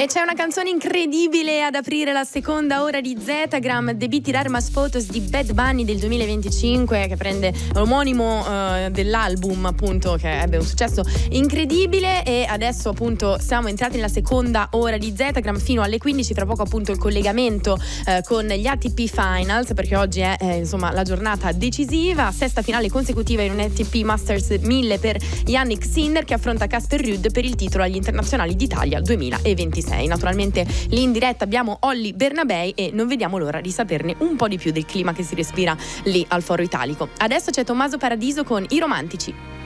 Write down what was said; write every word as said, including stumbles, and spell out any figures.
c'è una canzone incredibile ad aprire la seconda ora di Zetagram, The Beat Armas Photos di Bad Bunny del duemilaventicinque, che prende l'omonimo uh, dell'album, appunto, che ebbe un successo incredibile. E adesso appunto siamo entrati nella seconda ora di Zetagram fino alle quindici, tra poco appunto il collegamento uh, con gli A T P Finals, perché oggi è eh, insomma la giornata decisiva, sesta finale consecutiva in un A T P Masters mille per Yannick Sinner, che affronta Casper Ruud per il titolo agli internazionali d'Italia duemilaventisei. Naturalmente lì in diretta abbiamo Olli Bernabei e non vediamo l'ora di saperne un po' di più del clima che si respira lì al Foro Italico. Adesso c'è Tommaso Paradiso con I Romantici.